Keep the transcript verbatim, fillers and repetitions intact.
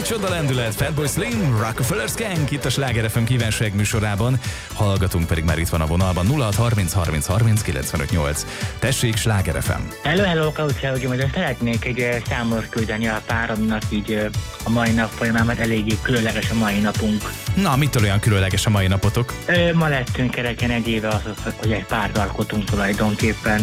Micsoda lendület, Fatboy Slim, Rockefeller Skank itt a Sláger ef em kívánság műsorában. Hallgatunk pedig már itt van a vonalban nulla hat harminc harminc harminc kilencvenöt nyolc. Tessék, Sláger ef em. Hello, hello, Kautsá, hogy majd szeretnék egy uh, számot küldeni a páromnak így uh, a mai nap folyamán, mert eléggé különleges a mai napunk. Na, mitől olyan különleges a mai napotok? Uh, ma lettünk kereken egy éve az, hogy egy párt alkotunk tulajdonképpen.